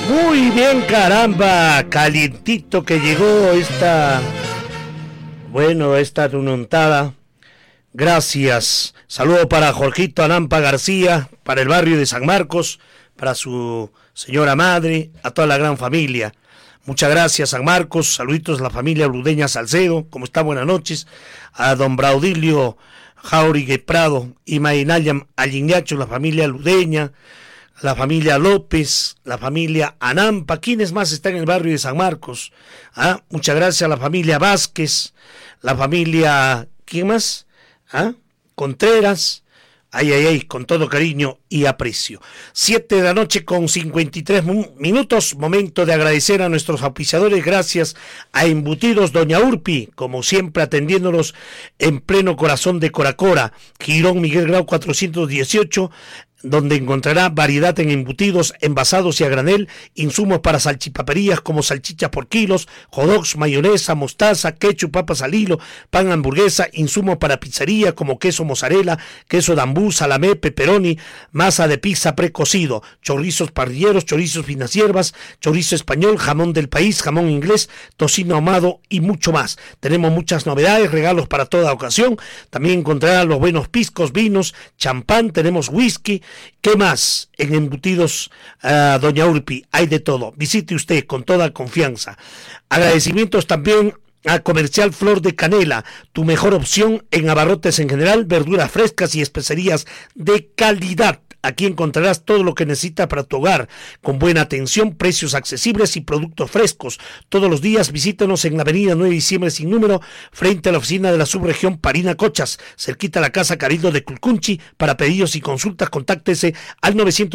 Muy bien, caramba, calientito que llegó esta remontada. Gracias. Saludo para Jorgito Anampa García, para el barrio de San Marcos, para su señora madre, a toda la gran familia. Muchas gracias, San Marcos. Saluditos a la familia Brudeña Salcedo. ¿Cómo está? Buenas noches. A don Braudilio Jauregui Prado y Mainayam Allignacho, la familia Ludeña, la familia López, la familia Anampa. ¿Quiénes más están en el barrio de San Marcos? Muchas gracias a la familia Vázquez, la familia... ¿Quién más? Contreras. Con todo cariño y aprecio. 7 de la noche con 53 minutos, momento de agradecer a nuestros auspiciadores, gracias a Embutidos Doña Urpi, como siempre atendiéndonos en pleno corazón de Coracora, Girón Miguel Grau 418, donde encontrará variedad en embutidos, envasados y a granel, insumos para salchipaperías como salchichas por kilos, hot dogs, mayonesa, mostaza, ketchup, papas al hilo, pan, hamburguesa, insumos para pizzería como queso mozzarella, queso dambú, salamé, pepperoni, masa de pizza precocido, chorizos parrilleros, chorizos finas hierbas, chorizo español, jamón del país, jamón inglés, tocino ahumado y mucho más. Tenemos muchas novedades, regalos para toda ocasión. También encontrará los buenos piscos, vinos, champán, tenemos whisky. ¿Qué más? En Embutidos Doña Urpi hay de todo. Visite usted con toda confianza. Agradecimientos también a Comercial Flor de Canela, tu mejor opción en abarrotes en general, verduras frescas y especerías de calidad. Aquí encontrarás todo lo que necesitas para tu hogar, con buena atención, precios accesibles y productos frescos. Todos los días visítanos en la avenida 9 de diciembre sin número, frente a la oficina de la subregión Parina-Cochas, cerquita a la Casa Carildo de Culcunchi. Para pedidos y consultas, contáctese al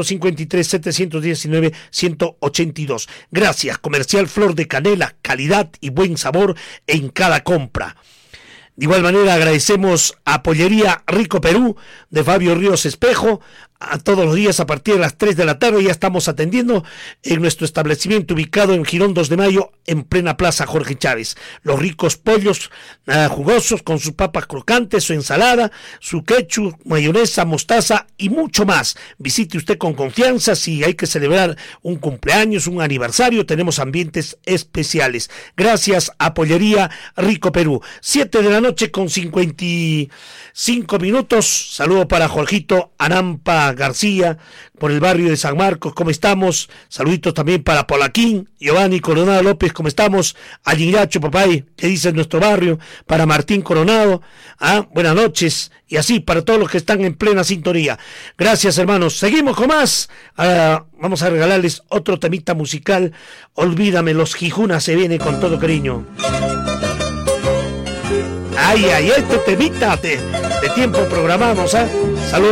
953-719-182. Gracias, Comercial Flor de Canela, calidad y buen sabor en cada compra. De igual manera agradecemos a Pollería Rico Perú de Fabio Ríos Espejo. A todos los días a partir de las 3 de la tarde ya estamos atendiendo en nuestro establecimiento ubicado en Girón 2 de Mayo, en plena Plaza Jorge Chávez. Los ricos pollos jugosos con sus papas crocantes, su ensalada, su ketchup, mayonesa, mostaza y mucho más. Visite usted con confianza. Si hay que celebrar un cumpleaños, un aniversario, tenemos ambientes especiales. Gracias a Pollería Rico Perú. 7 de la noche con 55 minutos. Saludo para Jorgito Anampa García, por el barrio de San Marcos, ¿cómo estamos? Saluditos también para Polaquín, Giovanni Coronado López, ¿cómo estamos? A Giracho, papay, ¿qué dice en nuestro barrio? Para Martín Coronado, buenas noches, y así para todos los que están en plena sintonía. Gracias, hermanos. Seguimos con más. Vamos a regalarles otro temita musical. Olvídame, los Jijunas se viene con todo cariño. Este temita de tiempo programamos, Saludos.